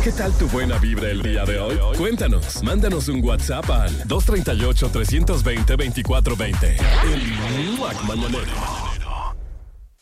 ¿Qué tal tu buena vibra el día de hoy? Cuéntanos, mándanos un WhatsApp al 238-320-2420. El Mañanero.